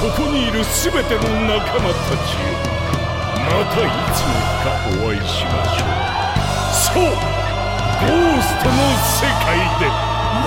こにいるすべての仲間たちよ、またいつの日かお会いしましょう。そう、ゴーストの世界で。